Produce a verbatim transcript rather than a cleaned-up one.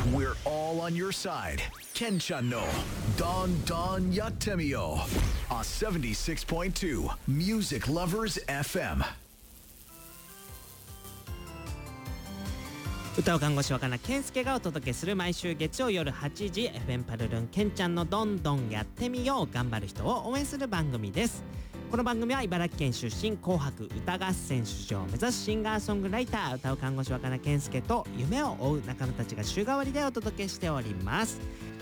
We're all on your side. Kenchan no Don Don Yattemiyo on seventy-six point two Music Lovers エフエム。 歌う看護師若菜健介がお届けする毎週月曜夜はちじ エフエム パルルンケンちゃんのどんどんやってみよう、頑張る人を応援する番組です。この番組は茨城県出身、紅白歌合戦出場を目指すシンガーソングライター、歌う看護師若菜健介と夢を追う仲間たちが週替わりでお届けしております。